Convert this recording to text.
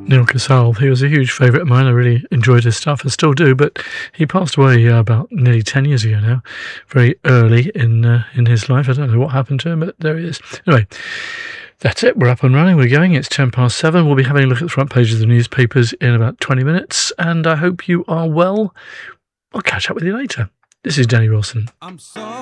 Neil Casal. He was a huge favourite of mine. I really enjoyed his stuff. I still do, but he passed away about nearly 10 years ago now, very early in his life. I don't know what happened to him, but there he is. Anyway, that's it. We're up and running. We're going. It's 7:10. We'll be having a look at the front pages of the newspapers in about 20 minutes, and I hope you are well. I'll catch up with you later. This is Danny Wilson.